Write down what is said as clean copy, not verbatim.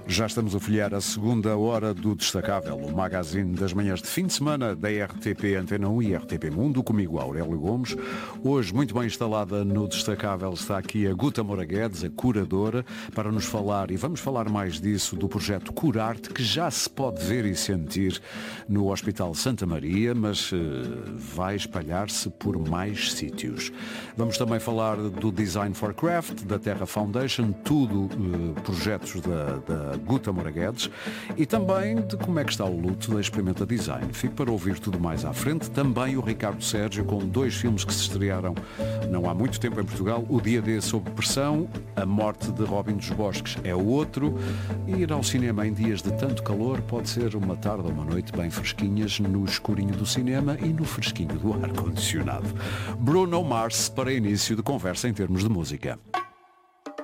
Já estamos a folhear a segunda hora do Destacável, o magazine das manhãs de fim de semana da RTP Antena 1 e RTP Mundo, comigo Aurélio Gomes. Hoje, muito bem instalada no Destacável, está aqui a Guta Moura Guedes, a curadora, para nos falar, e vamos falar mais disso, do projeto Curarte, que já se pode ver e sentir no Hospital Santa Maria, mas vai espalhar-se por mais sítios. Vamos também falar do Design for Craft, da Terra Foundation, tudo projetos da Guta Moura Guedes, e também de como é que está o luto da Experimenta Design. Fico para ouvir tudo mais à frente. Também o Ricardo Sérgio, com 2 filmes que se estrearam não há muito tempo em Portugal: O Dia D Sob Pressão, A Morte de Robin dos Bosques é o outro. E ir ao cinema em dias de tanto calor pode ser uma tarde ou uma noite bem fresquinhas, no escurinho do cinema e no fresquinho do ar-condicionado. Bruno Mars para início de conversa em termos de música.